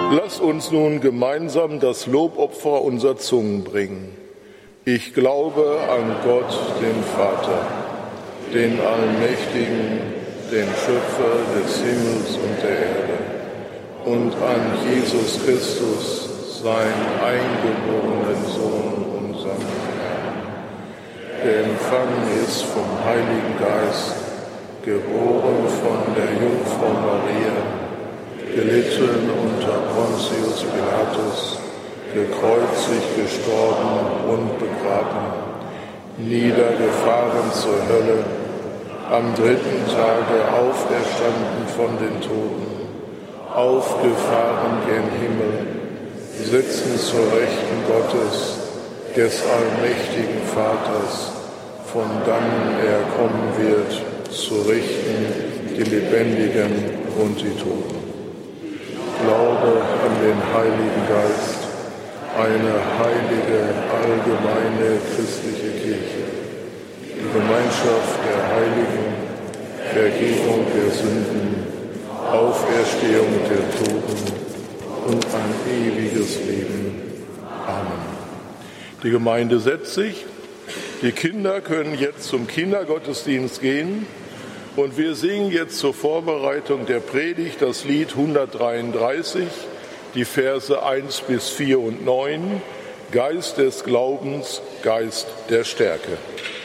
Lass uns nun gemeinsam das Lobopfer unserer Zungen bringen. Ich glaube an Gott, den Vater, den Allmächtigen, den Schöpfer des Himmels und der Erde, und an Jesus Christus, seinen eingeborenen Sohn, unseren Herrn, der empfangen ist vom Heiligen Geist, geboren von der Jungfrau Maria, gelitten unter Pontius Pilatus, gekreuzigt, gestorben und begraben, niedergefahren zur Hölle, am dritten Tage auferstanden von den Toten, aufgefahren gen Himmel, sitzen zur Rechten Gottes, des allmächtigen Vaters, von dannen er kommen wird, zu richten die Lebendigen und die Toten. Glaube an den Heiligen Geist, eine heilige, allgemeine christliche Kirche, die Gemeinschaft der Heiligen, Vergebung der Sünden, Auferstehung der Toten und ein ewiges Leben. Amen. Die Gemeinde setzt sich. Die Kinder können jetzt zum Kindergottesdienst gehen. Und wir singen jetzt zur Vorbereitung der Predigt das Lied 133, die Verse 1 bis 4 und 9, Geist des Glaubens, Geist der Stärke.